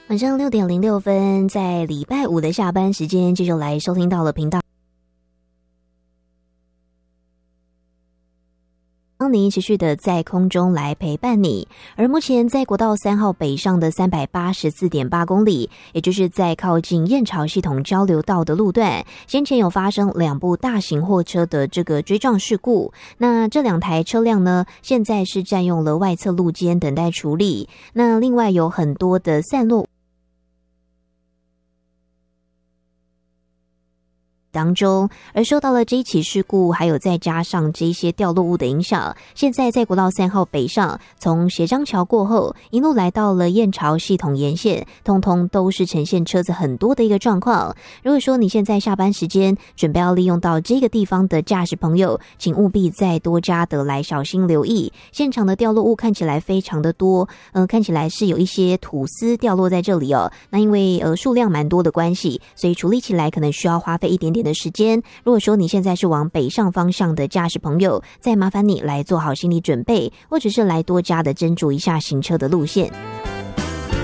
晚上6:06，在礼拜五的下班时间，继续来收听到了频道。帮您持续的在空中来陪伴你，而目前在国道3号北上的384.8公里，也就是在靠近燕巢系统交流道的路段，先前有发生2部大型货车的这个追撞事故。那这2台车辆呢，现在是占用了外侧路肩等待处理。那另外有很多的散落当中，而受到了这一起事故，还有再加上这一些掉落物的影响，现在在国道3号北上，从斜张桥过后，一路来到了燕巢系统沿线，通通都是呈现车子很多的一个状况。如果说你现在下班时间准备要利用到这个地方的驾驶朋友，请务必再多加的来小心留意，现场的掉落物看起来非常的多，看起来是有一些土丝掉落在这里哦。那因为数量蛮多的关系，所以处理起来可能需要花费一点点的时间。如果说你现在是往北上方向的驾驶朋友，再麻烦你来做好心理准备，或者是来多加的斟酌一下行车的路线。